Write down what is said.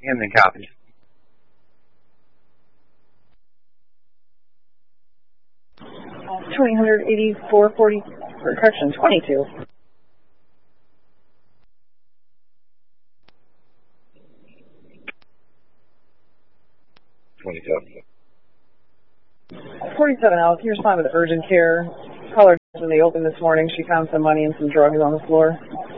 Hamden copy. $2,184.40, correction, 22. $47 out. Here's fine with urgent care. Caller when they opened this morning, she found some money and some drugs on the floor.